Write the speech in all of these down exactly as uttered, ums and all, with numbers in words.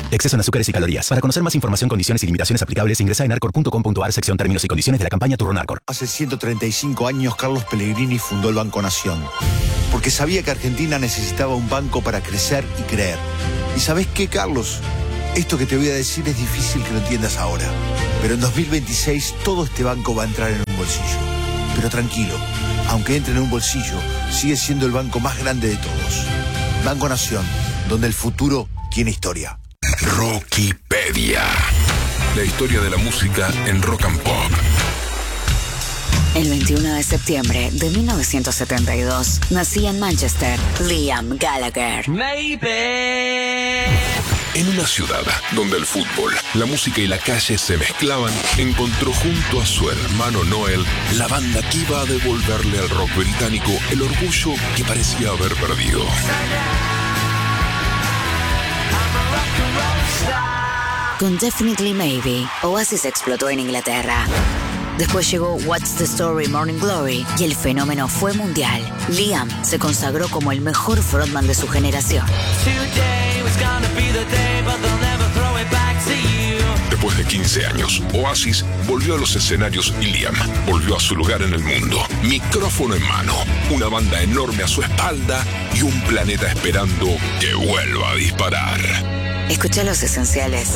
Exceso en azúcares y calorías. Para conocer más información, condiciones y limitaciones aplicables, ingresa en arcor punto com punto ar, sección términos y condiciones de la campaña Turrón Arcor. Hace ciento treinta y cinco años, Carlos Pellegrini fundó el Banco Nación, porque sabía que Argentina necesitaba un banco para crecer y creer. ¿Y sabés qué, Carlos? Esto que te voy a decir es difícil que lo entiendas ahora, pero en dos mil veintiséis todo este banco va a entrar en un bolsillo. Pero tranquilo, aunque entre en un bolsillo, sigue siendo el banco más grande de todos. Banco Nación, donde el futuro tiene historia. Rockipedia. La historia de la música en rock and pop. El veintiuno de septiembre de mil novecientos setenta y dos nacía en Manchester Liam Gallagher. Maybe. En una ciudad donde el fútbol, la música y la calle se mezclaban, encontró junto a su hermano Noel la banda que iba a devolverle al rock británico el orgullo que parecía haber perdido. Con Definitely Maybe, Oasis explotó en Inglaterra. Después llegó What's the Story, Morning Glory, y el fenómeno fue mundial. Liam se consagró como el mejor frontman de su generación. Después de quince años, Oasis volvió a los escenarios y Liam volvió a su lugar en el mundo. Micrófono en mano, una banda enorme a su espalda y un planeta esperando que vuelva a disparar. Escucha Los Esenciales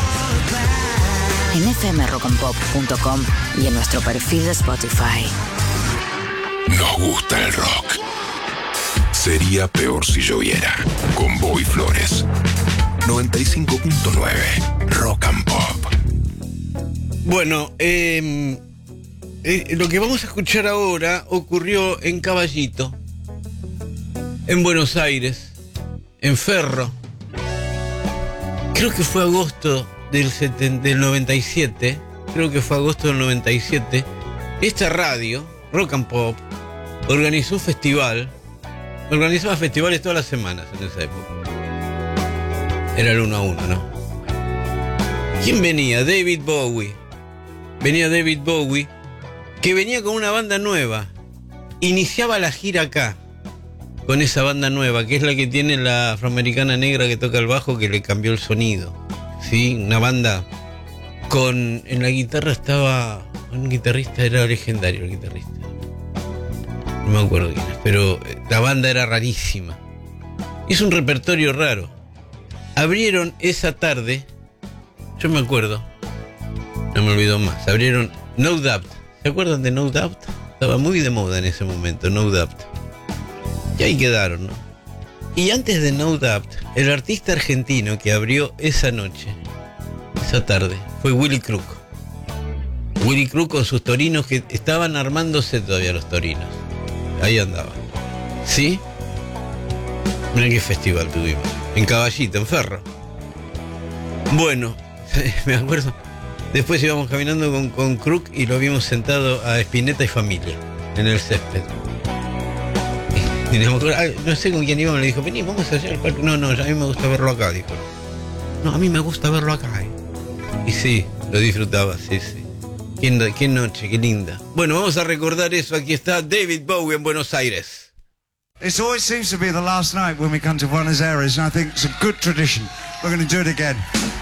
en f m rock and pop punto com y en nuestro perfil de Spotify. Nos gusta el rock. Sería peor si lloviera. Con Bobby Flores. noventa y cinco punto nueve Rock and Pop. Bueno, eh, eh, lo que vamos a escuchar ahora ocurrió en Caballito, en Buenos Aires, en Ferro. Creo que fue agosto del, seten, del noventa y siete. Creo que fue agosto del noventa y siete. Esta radio, Rock and Pop, organizó un festival. Organizaba festivales todas las semanas en esa época. Era el uno a uno, ¿no? ¿Quién venía? David Bowie. Venía David Bowie, que venía con una banda nueva. Iniciaba la gira acá, con esa banda nueva, que es la que tiene la afroamericana negra que toca el bajo, que le cambió el sonido. ¿Sí? Una banda con... En la guitarra estaba... Un guitarrista, era legendario el guitarrista. No me acuerdo quién es, pero la banda era rarísima. Hizo un repertorio raro. Abrieron esa tarde, yo me acuerdo, no me olvido más, abrieron No Doubt. ¿Se acuerdan de No Doubt? Estaba muy de moda en ese momento, No Doubt. Y ahí quedaron, ¿no? Y antes de No Doubt, el artista argentino que abrió esa noche, esa tarde, fue Willy Crook. Willy Crook con sus torinos, que estaban armándose todavía los torinos. Ahí andaban. ¿Sí? Mirá qué festival tuvimos. En Caballito, en Ferro. Bueno, me acuerdo. Después íbamos caminando con, con Crook y lo vimos sentado a Spinetta y familia en el césped. Y, y no, no sé con quién íbamos, le dijo, vení, vamos allá al parque. No, no, a mí me gusta verlo acá, dijo. No, a mí me gusta verlo acá. ¿eh? Y sí, lo disfrutaba, sí, sí. Qué, qué noche, qué linda. Bueno, vamos a recordar eso. Aquí está David Bowie en Buenos Aires. It always seems to be the last night when we come to Buenos Aires, and I think it's a good tradition. We're going to do it again.